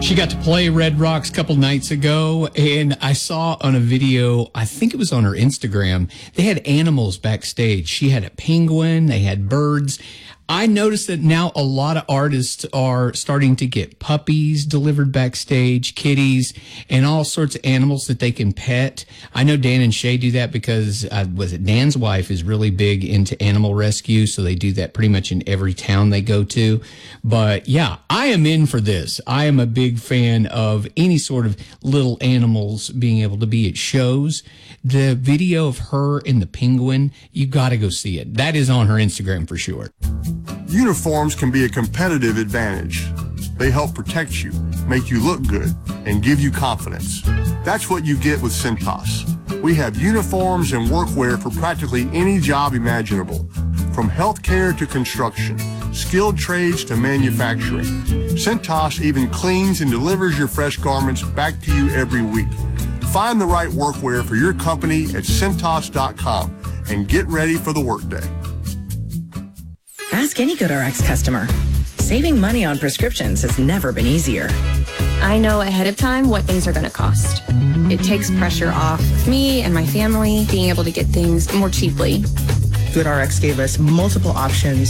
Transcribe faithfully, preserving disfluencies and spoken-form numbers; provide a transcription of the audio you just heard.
She got to play Red Rocks a couple nights ago, and I saw on a video, I think it was on her Instagram, they had animals backstage. She had a penguin, they had birds. I noticed that now a lot of artists are starting to get puppies delivered backstage, kitties, and all sorts of animals that they can pet. I know Dan and Shay do that because, uh, was it Dan's wife is really big into animal rescue, so they do that pretty much in every town they go to. But yeah, I am in for this. I am a big fan of any sort of little animals being able to be at shows. The video of her and the penguin, you got to go see it. That is on her Instagram for sure. Uniforms can be a competitive advantage. They help protect you, make you look good, and give you confidence. That's what you get with Cintas. We have uniforms and workwear for practically any job imaginable, from healthcare to construction, skilled trades to manufacturing. Cintas even cleans and delivers your fresh garments back to you every week. Find the right workwear for your company at Cintas dot com and get ready for the workday. Ask any GoodRx customer. Saving money on prescriptions has never been easier. I know ahead of time what things are going to cost. It takes pressure off me and my family being able to get things more cheaply. GoodRx gave us multiple options